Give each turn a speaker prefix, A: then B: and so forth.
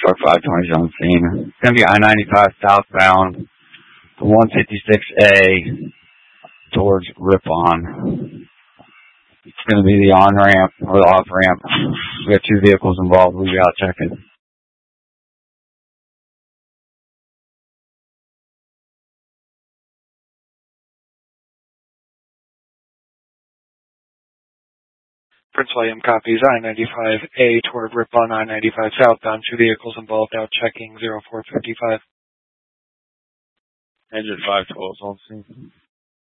A: Truck 520 on scene. It's going to be I-95 southbound, 156A towards Ripon. It's going to be the on-ramp or the off-ramp. We have 2 vehicles involved. We'll be out checking.
B: Prince William copies I-95A toward Ripon, I-95 southbound. 2 vehicles involved, out checking 0455.
A: Engine 512 on scene.